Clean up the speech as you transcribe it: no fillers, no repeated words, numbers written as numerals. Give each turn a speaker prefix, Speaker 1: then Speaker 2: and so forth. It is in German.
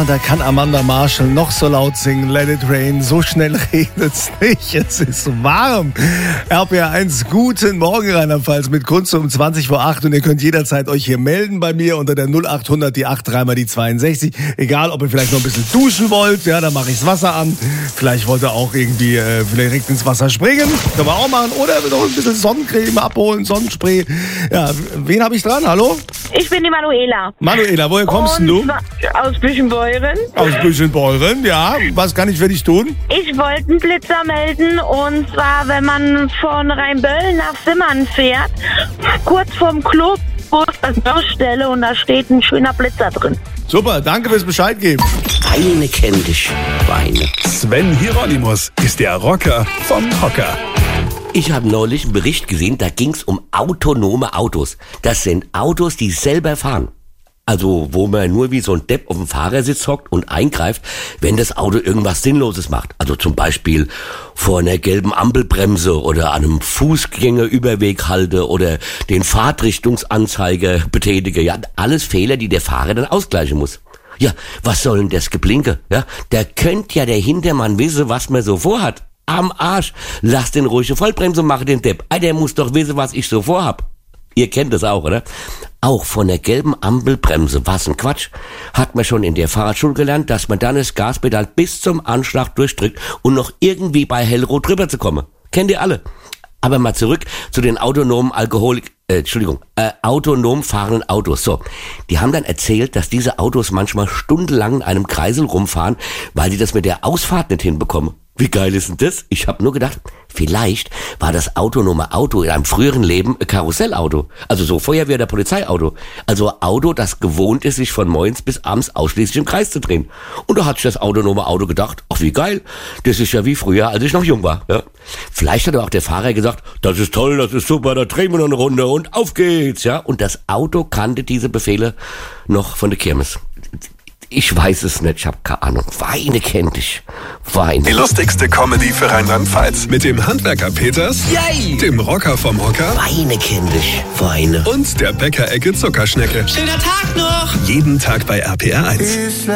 Speaker 1: da kann Amanda Marshall noch so laut singen, Let It Rain, so schnell regnet's nicht, es ist warm. RPR1, guten Morgen Rheinland-Pfalz mit Kunst um 20 vor 8 und ihr könnt jederzeit euch hier melden bei mir unter der 0800 die 8 3 mal die 62. Egal, ob ihr vielleicht noch ein bisschen duschen wollt, ja, dann mache ich das Wasser an. Vielleicht wollt ihr auch irgendwie direkt ins Wasser springen, können wir auch machen. Oder noch ein bisschen Sonnencreme abholen, Sonnenspray. Ja, wen habe ich dran? Hallo?
Speaker 2: Ich bin die Manuela.
Speaker 1: Manuela, woher kommst denn du?
Speaker 2: Aus Büchenbeuren.
Speaker 1: Aus Büchenbeuren, ja. Was kann ich für dich tun?
Speaker 2: Ich wollte einen Blitzer melden, und zwar, wenn man von Rheinböllen nach Simmern fährt, kurz vorm Club, wo ist das Baustelle und da steht ein schöner Blitzer drin.
Speaker 1: Super, danke fürs Bescheid geben.
Speaker 3: Weine kenn dich, Weine.
Speaker 4: Sven Hieronymus ist der Rocker vom Hocker.
Speaker 3: Ich habe neulich einen Bericht gesehen, da ging's um autonome Autos. Das sind Autos, die selber fahren. Also wo man nur wie so ein Depp auf dem Fahrersitz hockt und eingreift, wenn das Auto irgendwas Sinnloses macht. Also zum Beispiel vor einer gelben Ampelbremse oder an einem Fußgängerüberweg halte oder den Fahrtrichtungsanzeiger betätige. Ja, alles Fehler, die der Fahrer dann ausgleichen muss. Ja, was soll denn das Geblinke? Ja, da könnte ja der Hintermann wissen, was man so vorhat. Am Arsch. Lass den ruhig Vollbremse machen, den Depp. Der muss doch wissen, was ich so vorhab. Ihr kennt das auch, oder? Auch von der gelben Ampelbremse, was ein Quatsch. Hat man schon in der Fahrradschule gelernt, dass man dann das Gaspedal bis zum Anschlag durchdrückt und noch irgendwie bei hellrot drüber zu kommen. Kennt ihr alle? Aber mal zurück zu den autonom fahrenden Autos. So, die haben dann erzählt, dass diese Autos manchmal stundenlang in einem Kreisel rumfahren, weil sie das mit der Ausfahrt nicht hinbekommen. Wie geil ist denn das? Ich habe nur gedacht, vielleicht war das autonome Auto in einem früheren Leben ein Karussellauto. Also so Feuerwehr- oder Polizeiauto. Also ein Auto, das gewohnt ist, sich von morgens bis abends ausschließlich im Kreis zu drehen. Und da hat sich das autonome Auto gedacht, ach wie geil, das ist ja wie früher, als ich noch jung war. Ja. Vielleicht hat auch der Fahrer gesagt, das ist toll, das ist super, da drehen wir noch eine Runde und auf geht's. Ja. Und das Auto kannte diese Befehle noch von der Kirmes. Ich weiß es nicht, ich habe keine Ahnung. Weine kennt dich. Weine.
Speaker 4: Die lustigste Comedy für Rheinland-Pfalz. Mit dem Handwerker Peters,
Speaker 3: Yay!
Speaker 4: Dem Rocker vom Hocker
Speaker 3: Weine kennt dich. Weine.
Speaker 4: und der Bäckerecke Zuckerschnecke.
Speaker 5: Schöner Tag noch!
Speaker 4: Jeden Tag bei RPR1.